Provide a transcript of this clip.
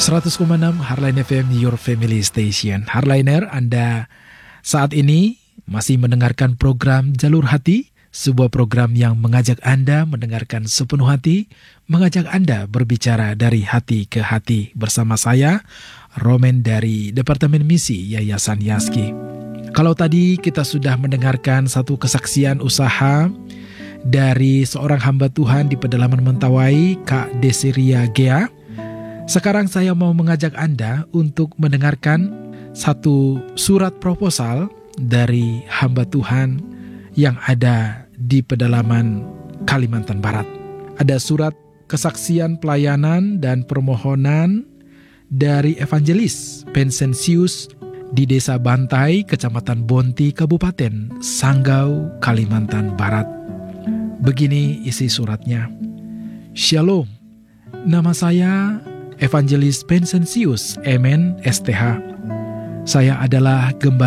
100,6 Harline FM, Your Family Station. Harliner, Anda saat ini masih mendengarkan program Jalur Hati, sebuah program yang mengajak Anda mendengarkan sepenuh hati, mengajak Anda berbicara dari hati ke hati. Bersama saya, Roman dari Departemen Misi Yayasan Yaski. Kalau tadi kita sudah mendengarkan satu kesaksian usaha dari seorang hamba Tuhan di pedalaman Mentawai, Kak Desiria Gea. Sekarang saya mau mengajak Anda untuk mendengarkan satu surat proposal dari hamba Tuhan yang ada di pedalaman Kalimantan Barat. Ada surat kesaksian pelayanan dan permohonan dari Evangelis Pensensius di Desa Bantai, Kecamatan Bonti, Kabupaten Sanggau, Kalimantan Barat. Begini isi suratnya. Shalom, nama saya Evangelis Pensensius MN STH. Saya adalah gembala